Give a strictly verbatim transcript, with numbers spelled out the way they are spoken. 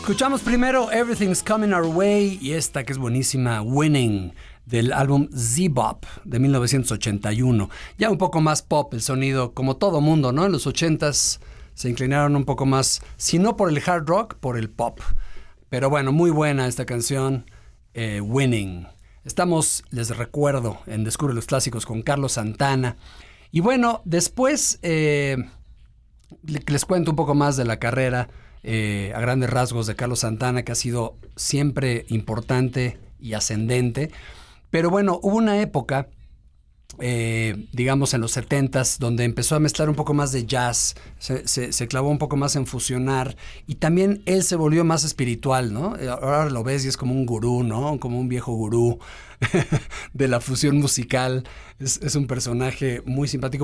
Escuchamos primero Everything's Coming Our Way y esta que es buenísima, Winning, del álbum Z-Bop de mil novecientos ochenta y uno. Ya un poco más pop el sonido, como todo mundo, ¿no? En los ochentas se inclinaron un poco más, si no por el hard rock, por el pop. Pero bueno, muy buena esta canción, eh, Winning. Estamos, les recuerdo, en Descubre los Clásicos con Carlos Santana. Y bueno, después eh, les cuento un poco más de la carrera eh, a grandes rasgos de Carlos Santana, que ha sido siempre importante y ascendente. Pero bueno, hubo una época, eh, digamos en los setentas, donde empezó a mezclar un poco más de jazz, se, se, se clavó un poco más en fusionar, y también él se volvió más espiritual, ¿no? Ahora lo ves y es como un gurú, ¿no? Como un viejo gurú de la fusión musical. Es, es un personaje muy simpático.